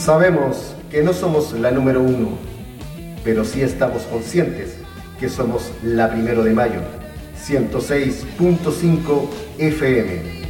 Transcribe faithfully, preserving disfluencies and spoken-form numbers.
Sabemos que no somos la número uno, pero sí estamos conscientes que somos la Primero de Mayo, ciento seis punto cinco F M.